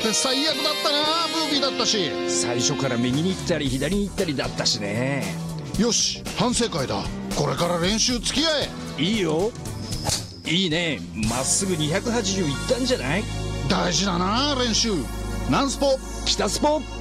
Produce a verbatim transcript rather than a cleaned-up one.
って最悪だったな。ブービーだったし。 最初から右に行ったり左に行ったりだったしね。 よし、反省会だ。これから練習付き合え。いいよ。いいね。まっすぐにひゃくはちじゅういったんじゃない？ 大事だな練習。南スポ北スポ。